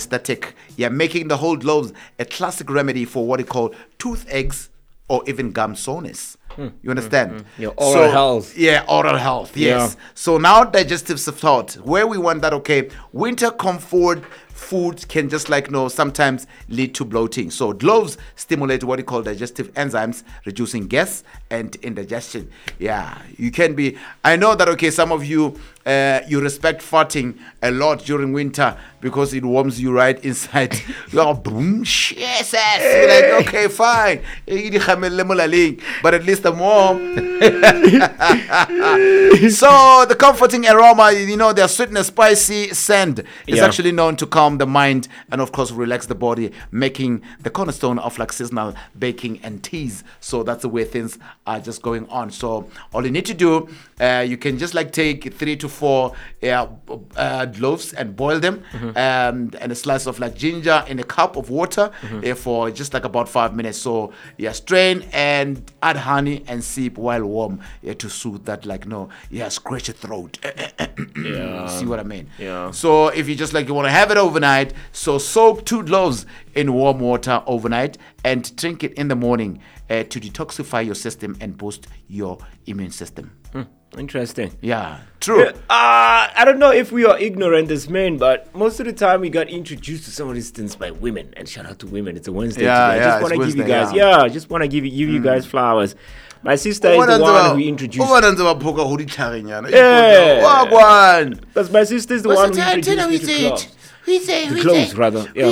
anesthetic. Yeah, making the whole gloves a classic remedy for what they call toothaches or even gum soreness. You understand? Your oral health. Yeah, oral health. Yes. Yeah. So now digestive support, where we want that. Okay, winter comfort food can just sometimes lead to bloating. So gloves stimulate what you call digestive enzymes, reducing gas and indigestion. Yeah, you can be. I know that. Okay, some of you you respect farting a lot during winter because it warms you right inside. You're boom, yes, you're like, okay, fine. But at least I'm warm. So the comforting aroma, their sweetness, spicy scent is actually known to calm the mind and of course relax the body, making the cornerstone of seasonal baking and teas. So that's the way things are just going on. So all you need to do, you can just take 3 to 4 cloves and boil them, and a slice of ginger in a cup of water for just about 5 minutes. So strain and add honey and sip while warm to soothe that scratch your throat. See what I mean? Yeah. So if you just you want to have it overnight, so soak 2 cloves in warm water overnight and drink it in the morning to detoxify your system and boost your immune system. Interesting. Yeah, true. I don't know if we are ignorant as men, but most of the time we got introduced to some of these things by women. And shout out to women. It's a Wednesday today. I just want to give you guys, just want to give you guys flowers. My sister is the one who introduced. Yeah. Because my sister is the one who introduced me to clubs. The clothes, rather. Yeah.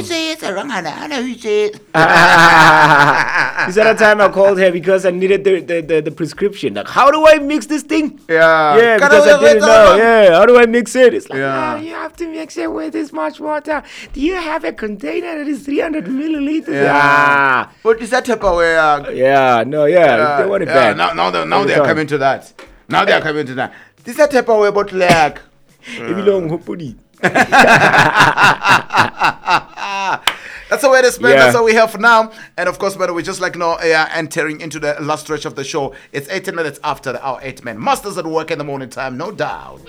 Is that a time I called her because I needed the prescription? How do I mix this thing? Yeah, because I didn't know. How do I mix it? It's you have to mix it with this much water. Do you have a container that is 300 milliliters? But is that Tupperware? They want it back. Now they are coming to that. This is a Tupperware bottle. That's the way it is, man. That's all we have for now. And of course, by the way, just entering into the last stretch of the show. It's 18 minutes after the hour 8, man. Masters at work in the morning time, no doubt.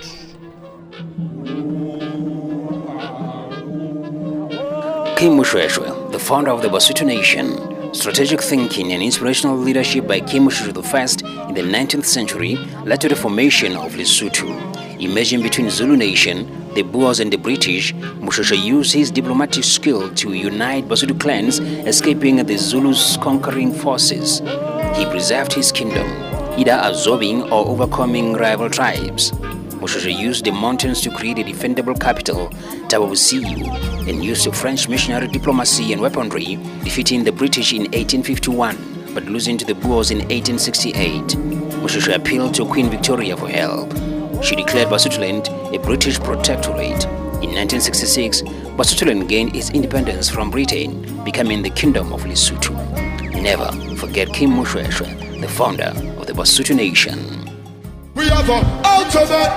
Kim Mushweshwe, the founder of the Basotho Nation. Strategic thinking and inspirational leadership by Kim Mushweshwe I in the 19th century led to the formation of Lesotho. Emerging between Zulu Nation, the Boers and the British, Mushweshwe used his diplomatic skill to unite Basotho clans, escaping the Zulus' conquering forces. He preserved his kingdom, either absorbing or overcoming rival tribes. Mushweshwe used the mountains to create a defendable capital, Thaba Bosiu, and used the French missionary diplomacy and weaponry, defeating the British in 1851, but losing to the Boers in 1868. Mushweshwe appealed to Queen Victoria for help. She declared Basotholand a British protectorate. In 1966, Basotholand gained its independence from Britain, becoming the Kingdom of Lesotho. Never forget Kim Mushweshwe, the founder of the Basotho Nation. We are the ultimate.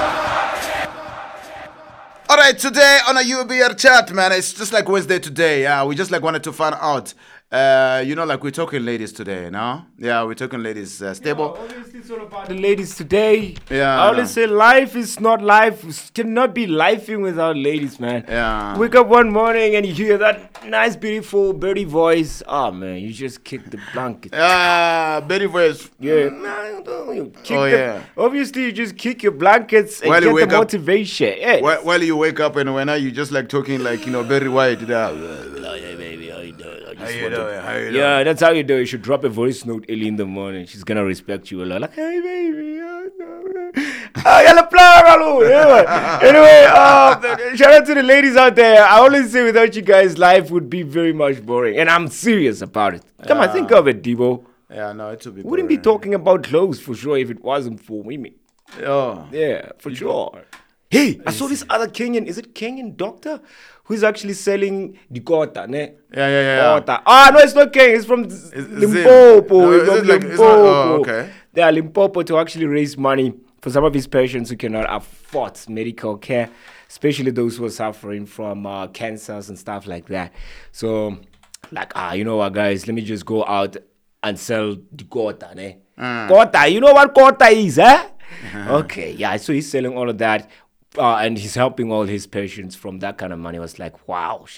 All right, today on a UBR chat, man, it's just Wednesday today. We just wanted to find out. We're talking ladies today, no? Yeah, we're talking ladies. Stable. Obviously, it's all about the ladies today. Yeah. I always say life is not life. Cannot be lifing without ladies, man. Yeah. Wake up one morning and you hear that nice, beautiful birdie voice. Oh, man, you just kick the blanket. Birdie voice. Yeah. Obviously, you just kick your blankets and get the motivation. Yes. While you wake up and when you just talking very white. How you doing? Yeah, that's how you do it. You should drop a voice note early in the morning. She's gonna respect you a lot. Like, hey baby. Anyway, shout out to the ladies out there. I always say without you guys, life would be very much boring. And I'm serious about it. Come on, think of it, Debo. Yeah, no, it would be boring. Wouldn't be talking about clothes for sure if it wasn't for women. Oh. Yeah, for sure. Hey, I saw this other Kenyan. Is it Kenyan doctor who's actually selling dikota, ne? Yeah. No, it's not Kenyan. It's from Limpopo. Okay. They are Limpopo to actually raise money for some of his patients who cannot afford medical care, especially those who are suffering from cancers and stuff like that. So, you know what, guys? Let me just go out and sell dikota, ne? Kota, you know what kota is, eh? Okay, yeah. So he's selling all of that. And he's helping all his patients from that kind of money. I was like, wow,